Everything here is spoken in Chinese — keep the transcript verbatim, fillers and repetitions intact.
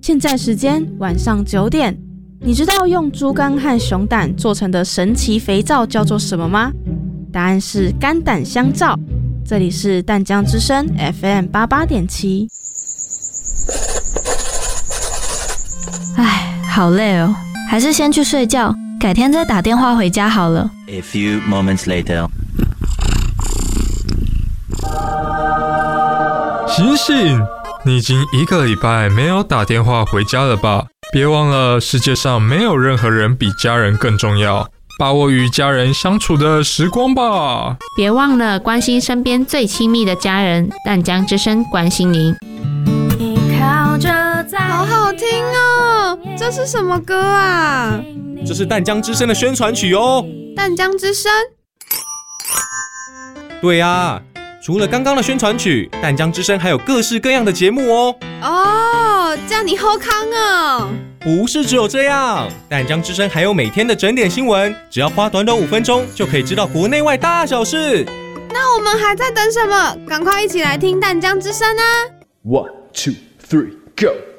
现在时间晚上九点。你知道用猪肝和熊胆做成的神奇肥皂叫做什么吗？答案是肝胆相照。这里是淡江之声 F M 八八点七。 唉，好累哦，还是先去睡觉，改天再打电话回家好了。 A few moments later. 醒醒！你已经一个礼拜没有打电话回家了吧？别忘了，世界上没有任何人比家人更重要。把握与家人相处的时光吧。 别忘了关心身边最亲密的家人，淡江之声关心您。 好好听哦，这是什么歌啊？ 这是淡江之声的宣传曲哦。 淡江之声？ 对啊，除了刚刚的宣传曲，淡江之声还有各式各样的节目哦。 哦，这样你好康哦。 不是只有这样，淡江之声还有每天的整点新闻，只要花短短五分钟就可以知道国内外大小事。 那我们还在等什么？赶快一起来听淡江之声啊！ One, two, three, go!